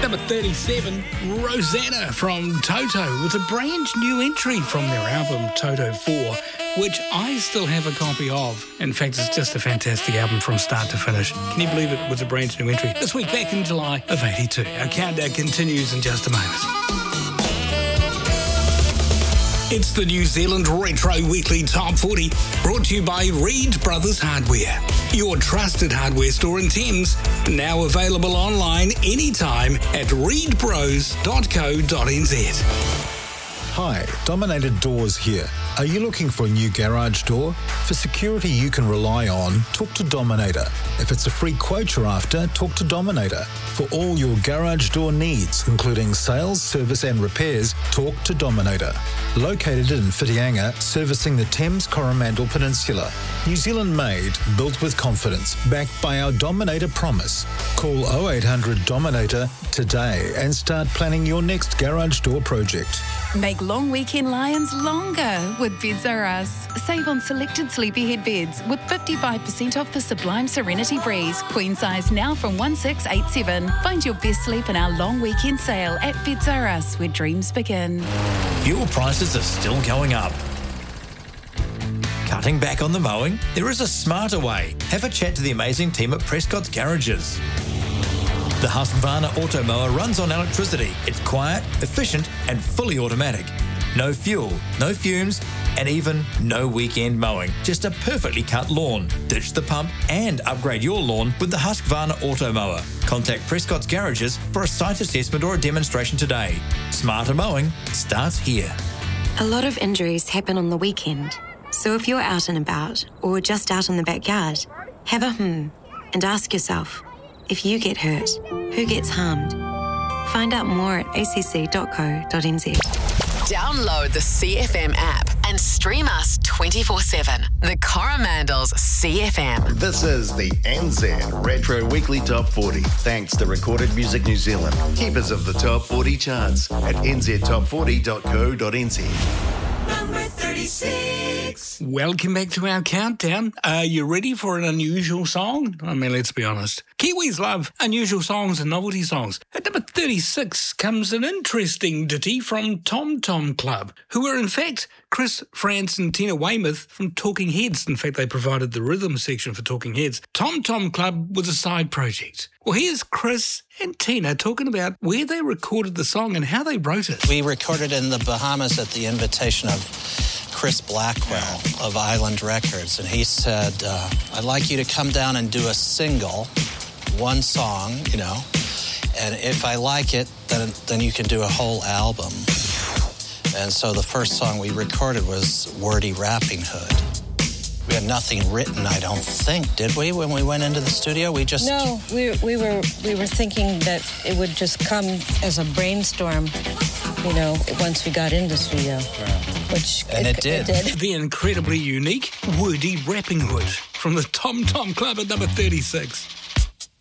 Number 37, Rosanna from Toto, with a brand new entry from their album Toto 4, which I still have a copy of. In fact, it's just a fantastic album from start to finish. Can you believe it was a brand new entry? This week, back in July of 82. Our countdown continues in just a moment. It's the New Zealand Retro Weekly Top 40, brought to you by Reed Brothers Hardware, your trusted hardware store in Thames, now available online anytime at reedbros.co.nz. Hi, Dominator Doors here. Are you looking for a new garage door? For security you can rely on, talk to Dominator. If it's a free quote you're after, talk to Dominator. For all your garage door needs, including sales, service and repairs, talk to Dominator. Located in Whitianga, servicing the Thames Coromandel Peninsula. New Zealand made, built with confidence, backed by our Dominator promise. Call 0800 Dominator today and start planning your next garage door project. Make long weekend lions longer with Beds R Us. Save on selected sleepyhead beds with 55% off the Sublime Serenity Breeze. Queen size now from 1687. Find your best sleep in our long weekend sale at Beds R Us, where dreams begin. Fuel prices are still going up. Cutting back on the mowing? There is a smarter way. Have a chat to the amazing team at Prescott's Garages. The Husqvarna Automower runs on electricity. It's quiet, efficient and fully automatic. No fuel, no fumes and even no weekend mowing. Just a perfectly cut lawn. Ditch the pump and upgrade your lawn with the Husqvarna Automower. Contact Prescott's Garages for a site assessment or a demonstration today. Smarter mowing starts here. A lot of injuries happen on the weekend. So if you're out and about or just out in the backyard, have a and ask yourself, if you get hurt, who gets harmed? Find out more at acc.co.nz. Download the CFM app and stream us 24/7. The Coromandel's CFM. This is the NZ Retro Weekly Top 40. Thanks to Recorded Music New Zealand, keepers of the Top 40 charts at nztop40.co.nz. Number 36. Welcome back to our countdown. Are you ready for an unusual song? I mean, let's be honest. Kiwis love unusual songs and novelty songs. At number 36 comes an interesting ditty from Tom Tom Club, who are in fact Chris Frantz and Tina Weymouth from Talking Heads. In fact, they provided the rhythm section for Talking Heads. Tom Tom Club was a side project. Well, here's Chris and Tina talking about where they recorded the song and how they wrote it. We recorded in the Bahamas at the invitation of Chris Blackwell of Island Records, and he said, I'd like you to come down and do a single, one song, you know, and if I like it, then you can do a whole album. And so the first song we recorded was Wordy Rapping Hood. We had nothing written, I don't think, did we, when we went into the studio? We just... No, we were thinking that it would just come as a brainstorm, you know, once we got in the studio. Which it did. The incredibly unique Wordy Rapping Hood from the Tom Tom Club at number 36.